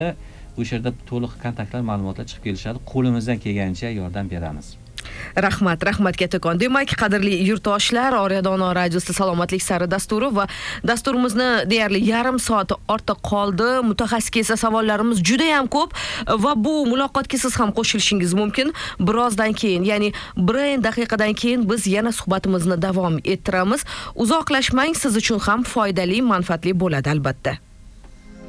o'sha yerda to'liq kontaktlar, ma'lumotlar chiqib kelishadi. Qo'limizdan kelganicha yordam beramiz. Rahmat kattakon. Demak, qadrli yurtdoshlar, Oryadona radiosi salomatlik sari dasturi va dasturimizni deyarli yarim soat ortda qoldi. Mutaxassisga esa savollarimiz juda ham ko'p va bu muloqotga siz ham qo'shilishingiz mumkin. Birozdan keyin, ya'ni 1 daqiqadan keyin biz yana suhbatimizni davom ettiramiz. Uzoqlashmang, siz uchun ham foydali, manfaatli bo'ladi albatta.